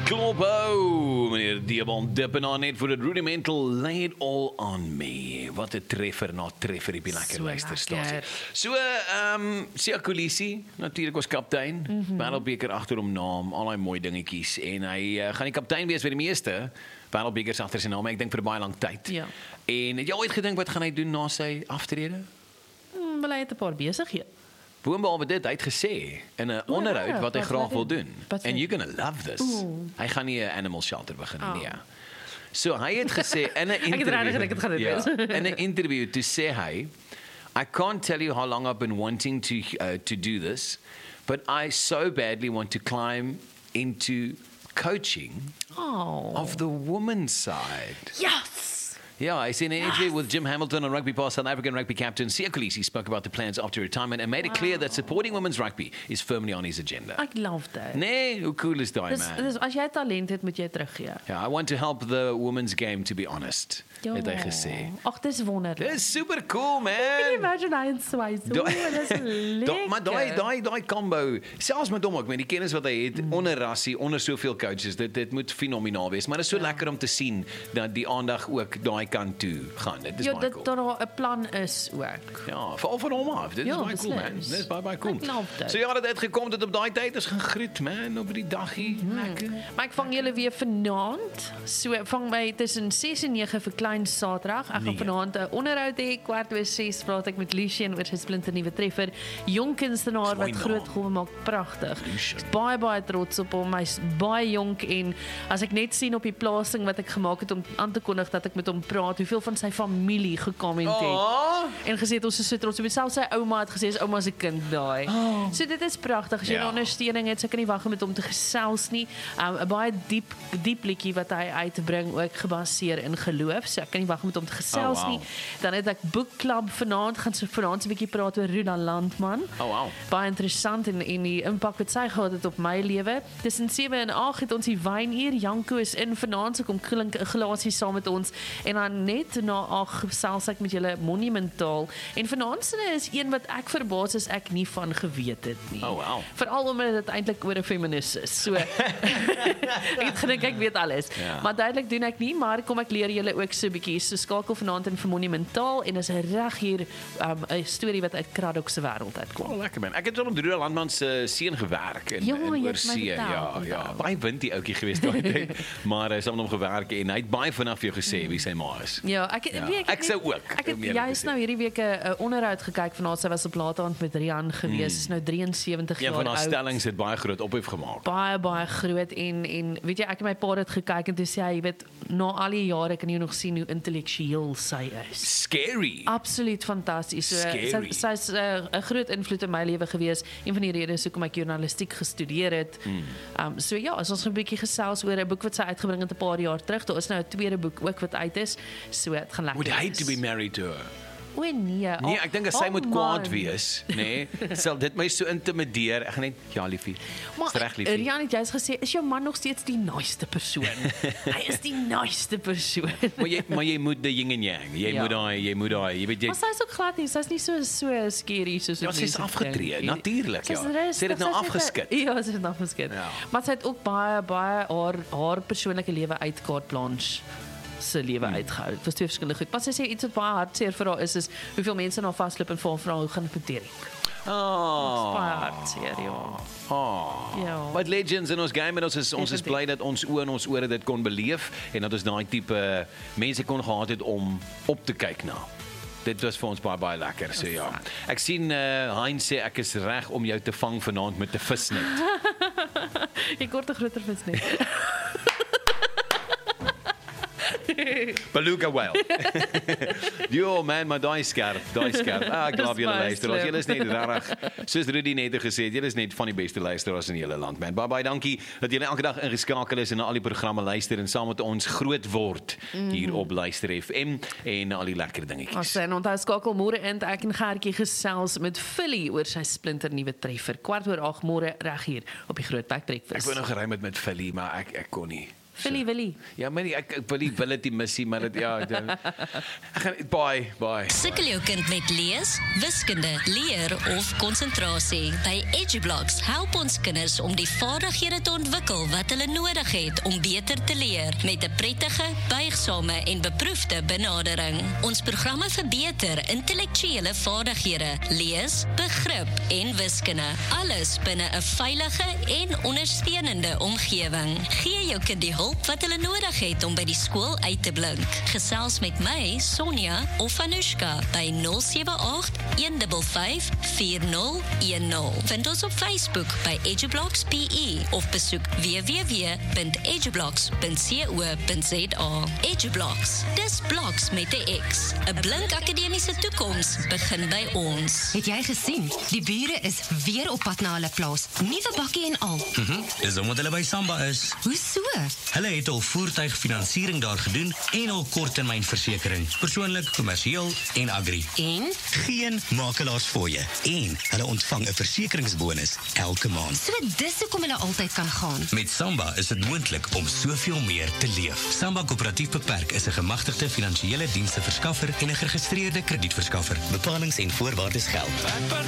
Kloppo, meneer Diamond dippen aan net voor het rudimental Lay It All On Me. Wat 'n treffer na treffer op die lekker luisterstasie. Siya Kolisi, natuurlik ons kaptein, Wêreldbeker agter hom naam, al daai mooi dingetjies en hy gaan die kaptein wees vir die meeste Wêreldbekers agter sy naam, ek dink vir baie lang tyd. Ja. En het jy ooit gedink wat gaan hy doen na sy aftrede? Wel, hy het 'n paar besighede. Boonbehalwe dit, hy het gesê in 'n onderhoud wat hy graag wil doen. Wat And you're gonna love this. Hy gaan nie 'n animal shelter begin nie. Ja. So hy het gesê in 'n interview. Ek het gaan dit Ja, wees. in 'n interview toe sê hy, I can't tell you how long I've been wanting to do this, but I so badly want to climb into coaching of the women's side. Yes! Yeah, I seen an interview with Jim Hamilton on Rugby Pass, South African rugby captain Siya Kolisi spoke about the plans after retirement and made it clear that supporting women's rugby is firmly on his agenda. Ek love dit. Nee, hoe cool is daai man? Dus as jy talent het, moet jy teruggee. Yeah, I want to help the women's game, to be honest. Het hy gesê. Ag, dis wonderlik. Dis super cool, Can you man. imagine hy en Swys? O, dis lekker. Maar daai combo, selfs met hom ook met die kennis wat hy het onder rassie, onder soveel coaches, dit moet fenomenaal wees. Maar dit is so lekker om te sien dat die aandag ook daai kant toe gaan. Dit is Ja, baie dat cool. daar 'n plan is ook. Ja, veral van hom af. Dit is Ja, baie cool, man. beslis. Dit is baie cool. Ek love dit. So ja, dat het gekom tot op daai tyd is gaan groet, man, op die daggie. Lekker. Maar ek vang julle weer vanaand. So vang my tussen 6 en 9 vir klein Saterdag. Ek gaan vanaand 'n onderhoud hê, 6:15 praat ek met Lucien oor sy splinternuwe treffer. Jong kunstenaar Mooi wat naam. groot golwe maak, pragtig. Lucien. Ek's baie trots op hom. Hy's baie jonk en as ek net sien op die plasing wat ek gemaak het om aan te kondig dat ek met hom praat, hoeveel van sy familie gekomment het. En gesê het ons is so trots op hom. Selfs sy ouma het gesê is ouma se kind daai. So dit is pragtig as jy Ja. ondersteuning het. Sy kan nie wag om met hom te gesels nie. 'n Baie diep liedjie wat hy uitbring ook gebaseer in geloof. So ek kan nie wag om met hom te gesels wow. nie. Dan het ek boekklub vanaand, gaan so vanaand 'n bietjie praat oor Runa Landman. Wow. Baie interessant en die impak wat sy gehad het op my lewe. Tussen 7 en 8 het ons die wynuur. Janko is in vanaand, so kom klink 'n glasie saam met ons en dan net na 8 gesels ek met julle monumentaal. En vanaand se is een wat ek verbaas is ek nie van geweet het nie. Oh, wow. Veral omdat dit eintlik oor 'n feminis is. So ek het gedink ek weet alles. Ja. Maar duidelik doen ek nie, maar kom ek leer julle ook so 'n bietjie. So skakel vanaand in vir monumentaal en is reg hier 'n storie wat uit Kraddock se wêreld uitkom. Oh, lekker man. Ek het al met Runa Landman se seun gewerk in Ja, jy het my oorsee. vertel, Ja. Baie wind die ouetjie geweest daai tyd. Maar hy het saam met hom gewerk en hy het baie vinnig vir jou gesê wie sy ma is. Ja, ek Ek sou ook, Ek het om eerlik te juist sê. nou hierdie week 'n onderhoud gekyk vanaand. Sy was op Laataand met Rian gewees. Is nou 73 Een jaar van haar oud. stellings het baie groot ophef gemaak. Baie groot en weet jy ek en my pa het gekyk en toe sê hy, jy weet, na al die jare kan jy nog sien hoe intellektueel sy is. Scary. Absoluut fantasties. So, Scary. sy's 'n groot invloed in my lewe gewees. Een van die redes hoekom ek journalistiek gestudeer het. So ja, as ons 'n bietjie gesels oor 'n boek wat sy uitgebring het 'n paar jaar terug. Daar is nou 'n tweede boek ook wat uit is. So dit gaan lekker. Would hate to be married to her. O nee. Nee, ek dink as sy moet kwaad man. wees, nê, sal dit my so intimideer. Ek gaan net ja, liefie. Maar Is reg, liefie. Rian het juist gesê, is jou man nog steeds die nice persoon? Hy is die nice persoon. Maar jy moet die yin en yang. Jy Ja. moet daai, jy weet jy. Maar sy's ook glad nie, sy's nie so scary soos Ja, wat sy's mense afgetree, dink nie. natuurlik, ja. Sy's rustig, Sy het dit nou sy's net 'n- afgeskit. Ja, sy het dit afgeskit. Ja. Maar sy het ook baie haar persoonlike lewe uit carte blanche se lewe uitgehou. Dit was twee verskillende goed. Maar sy sê iets wat baie hartseer vir haar is hoeveel mense na vasloop en vir haar vra hoe gaan dit met Derek? Baie hartseer, ja. Ja. Wat legends in ons game en ons is Definitief. bly dat ons oë en ons ore dit kon beleef en dat ons daai tipe mense kon gehad het om op te kyk na. Dit was vir ons baie lekker. So ja. Ek sien Heinz sê ek is reg om jou te vang vanaand met 'n visnet. Jy kort 'n groter vis net. Beluga whale. Yo man, maar daai skerp. Ek glo julle baie luister. Ons slim. julle is net regtig, soos Rudy net gesê het, julle is net van die beste luisteraars in die hele land, man. Baie dankie dat julle elke dag ingeskakel is en na al die programme luister en saam met ons groot word hier op Luister FM en al die lekker dingetjies. Ons en onthou skakel môre in ek en Gertjie gesels met Philly oor sy splinternuwe treffer. 7:15 môre reg hier op die Groot Bek Ek Breakfast. wou nog gery met Philly, maar ek kon nie. Willie. Ja, maar ek wil die ability missie, maar dit ja, ek gaan bye. Sukkel jou kind met lees, wiskunde, leer of konsentrasie? By EduBlocks help ons kinders om die vaardighede te ontwikkel wat hulle nodig het om beter te leer met 'n prettige, buigsame en beproefde benadering. Ons programme verbeter intellektuele vaardighede, lees, begrip en wiskunde. Alles binne 'n veilige en ondersteunende omgewing. Gee jou kind die hulp wat hulle nodig het om by die skool uit te blink. Gesels met my, Sonja of Anushka by 078-155-4010. Vind ons op Facebook by EduBlocks PE of besoek www.edublocks.co.za. EduBlocks, dis bloks met 'n X. 'n Blink akademiese toekoms begin by ons. Het jy gesien? Die bure is weer op pad na hulle plaas. Nuwe bakkie en al. Dis omdat hulle by Samba is. Hoe so? Hulle het al voertuigfinansiering daar gedoen en al korttermynversekering, persoonlik, kommersieel en agri. En? Geen makelaars voor je. En hulle ontvang 'n versekeringsbonus elke maand. So dis hoekom hulle altyd kan gaan. Met Samba is dit moontlik om soveel meer te leef. Samba Koöperatief Beperk is 'n gemagtigde finansiële dienste verskaffer en 'n geregistreerde kredietverskaffer. Bepalings en voorwaardes geld.